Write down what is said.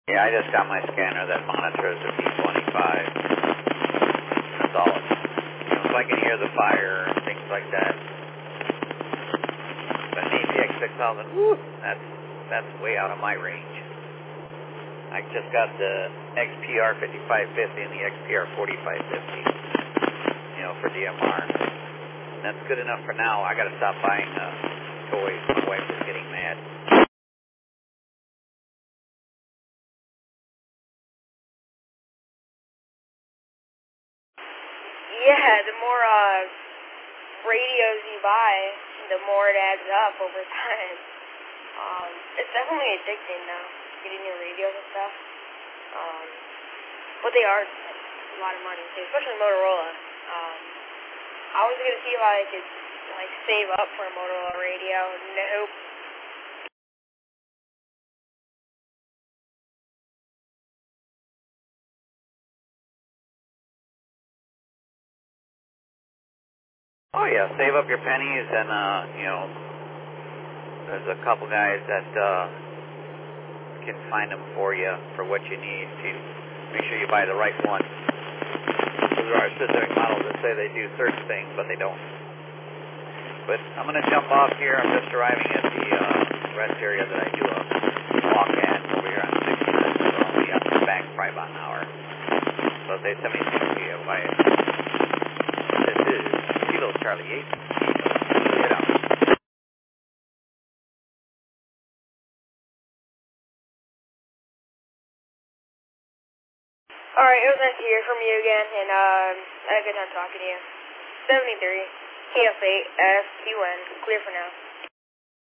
Yeah, I just got my scanner that monitors the P25. That's all. So I can hear the fire and things like that. But an APX 6000, whoo, that's way out of my range. I just got the XPR 5550 and the XPR 4550, for DMR. And that's good enough for now. I got to stop buying toys. My wife is getting mad. Yeah, the more radios you buy, the more it adds up over time. It's definitely addicting though, getting new radios and stuff. But they are a lot of money too, especially Motorola. I was gonna see if I could save up for a Motorola radio. Nope. Oh yeah, save up your pennies and there's a couple guys that can find them for you for what you need. Make sure you buy the right one. There are specific models that say they do certain things, but they don't. But I'm going to jump off here. I'm just arriving at the rest area that I do a walk at over here on 69. So I'll be back probably about an hour. So if they send me to you, this is Kilo Charlie 8. Get out. Alright, it was nice to hear from you again, and I had a good time talking to you. 73, KF8, FQN, clear for now.